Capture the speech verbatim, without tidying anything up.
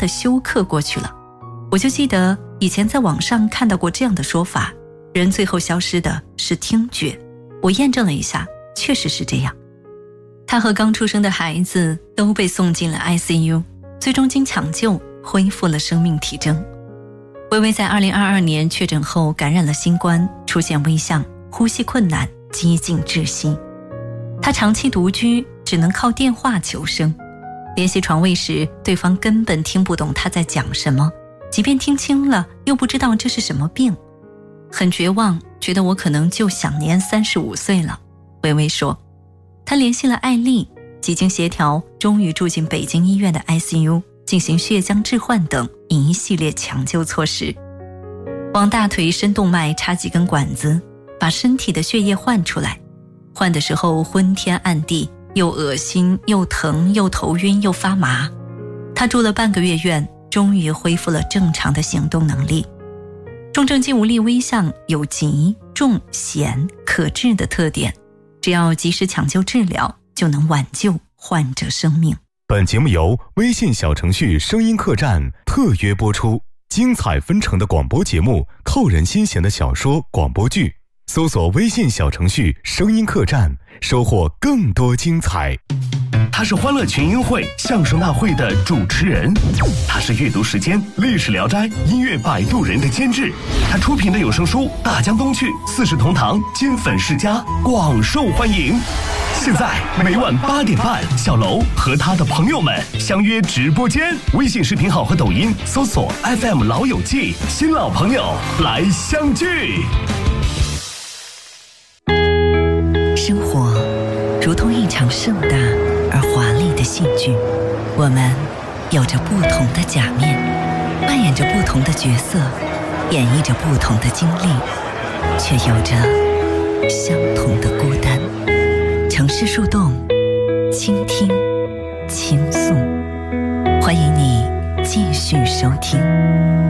地休克过去了。我就记得以前在网上看到过这样的说法，人最后消失的是听觉。我验证了一下，确实是这样。他和刚出生的孩子都被送进了 I C U， 最终经抢救恢复了生命体征。微微在二零二二年确诊后感染了新冠，出现危象，呼吸困难，几近窒息。他长期独居，只能靠电话求生。联系床位时，对方根本听不懂他在讲什么，即便听清了，又不知道这是什么病。很绝望，觉得我可能就享年三十五岁了。微微说，他联系了艾丽，几经协调，终于住进北京医院的 I C U， 进行血浆置换等一系列抢救措施。往大腿深动脉插几根管子，把身体的血液换出来。换的时候昏天暗地，又恶心又疼又头晕又发麻。他住了半个月院，终于恢复了正常的行动能力。重症肌无力危象有急、重、险、可治的特点，只要及时抢救治疗，就能挽救患者生命。 本节目由微信小程序声音客栈特约播出，精彩纷呈的广播节目，扣人心弦的小说广播剧，搜索微信小程序声音客栈，收获更多精彩。 他是欢乐群英会相声大会的主持人，他是阅读时间历史聊斋音乐摆渡人的监制，他出品的有声书《大江东去》四世同堂金粉世家广受欢迎。现在每晚八点半，小楼和他的朋友们相约直播间，微信视频号和抖音搜索 F M 老友记，新老朋友来相聚。 生活如同一场盛大而华丽的戏剧，我们有着不同的假面，扮演着不同的角色，演绎着不同的经历，却有着相同的孤单。城市树洞，倾听，倾诉，欢迎你继续收听。